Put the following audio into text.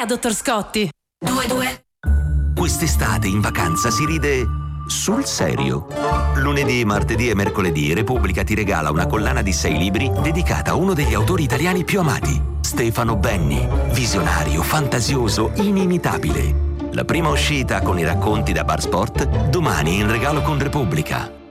dottor Scotti. 2-2. Quest'estate in vacanza si ride sul serio. Lunedì, martedì e mercoledì Repubblica ti regala una collana di 6 libri dedicata a uno degli autori italiani più amati, Stefano Benni. Visionario, fantasioso, inimitabile. La prima uscita con i racconti da Bar Sport, domani in regalo con Repubblica.